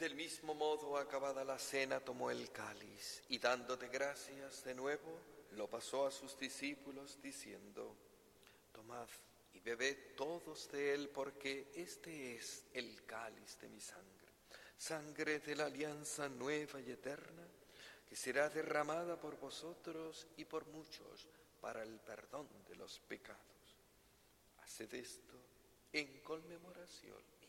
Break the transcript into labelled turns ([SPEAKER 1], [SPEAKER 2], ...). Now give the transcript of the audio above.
[SPEAKER 1] Del mismo modo, acabada la cena, tomó el cáliz y dándote gracias de nuevo, lo pasó a sus discípulos diciendo: Tomad y bebed todos de él, porque este es el cáliz de mi sangre, sangre de la alianza nueva y eterna, que será derramada por vosotros y por muchos para el perdón de los pecados. Haced esto en conmemoración